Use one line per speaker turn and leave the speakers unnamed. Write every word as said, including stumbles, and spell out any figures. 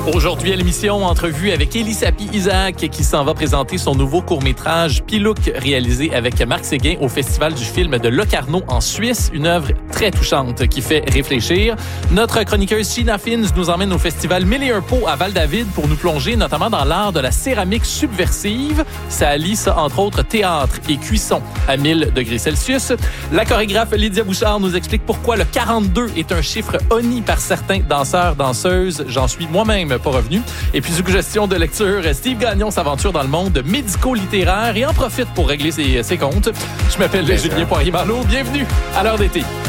Aujourd'hui à l'émission, entrevue avec Élie-Sapi Isaac qui s'en va présenter son nouveau court-métrage Pilouk, réalisé avec Marc Séguin au Festival du film de Locarno en Suisse. Une œuvre très touchante qui fait réfléchir. Notre chroniqueuse Sheena Fins nous emmène au festival Mille et un Pots à Val-David pour nous plonger notamment dans l'art de la céramique subversive. Ça allie ça, entre autres, théâtre et cuisson à mille degrés Celsius. La chorégraphe Lydia Bouchard nous explique pourquoi le quarante-deux est un chiffre honni par certains danseurs, danseuses. J'en suis moi-même pas revenu. Et puis, suggestion de lecture, Steve Gagnon s'aventure dans le monde médico-littéraire et en profite pour régler ses, ses comptes. Je m'appelle Julien Poirier-Marleau. Bienvenue à l'heure d'été.